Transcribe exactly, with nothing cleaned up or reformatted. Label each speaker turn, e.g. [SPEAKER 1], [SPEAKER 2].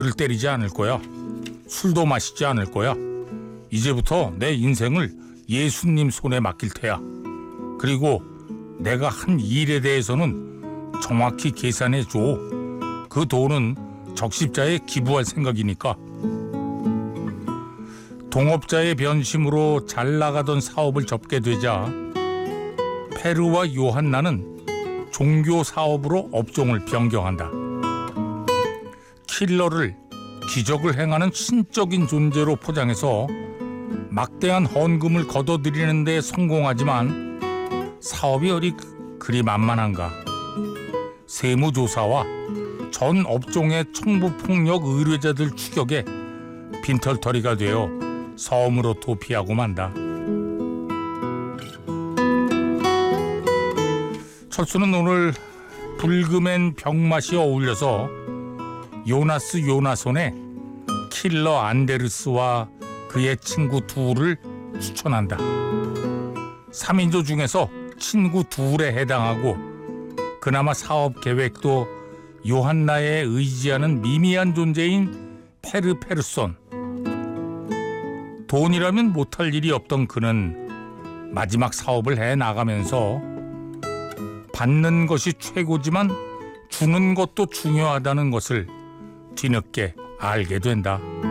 [SPEAKER 1] 때리지 않을 거야. 술도 마시지 않을 거야. 이제부터 내 인생을 예수님 손에 맡길 테야. 그리고 내가 한 일에 대해서는 정확히 계산해 줘. 그 돈은 적십자에 기부할 생각이니까. 동업자의 변심으로 잘 나가던 사업을 접게 되자 페르와 요한나는 종교 사업으로 업종을 변경한다. 킬러를 기적을 행하는 신적인 존재로 포장해서 막대한 헌금을 거둬들이는 데 성공하지만 사업이 어디 그리 만만한가. 세무조사와 전 업종의 청부폭력 의뢰자들 추격에 빈털터리가 되어 섬으로 도피하고 만다. 철수는 오늘 불금엔 병맛이 어울려서 요나스 요나손의 킬러 안데르스와 그의 친구 둘을 추천한다. 삼인조 중에서 친구 둘에 해당하고 그나마 사업 계획도 요한나에 의지하는 미미한 존재인 페르 페르손. 돈이라면 못할 일이 없던 그는 마지막 사업을 해나가면서 받는 것이 최고지만 주는 것도 중요하다는 것을 뒤늦게 알게 된다.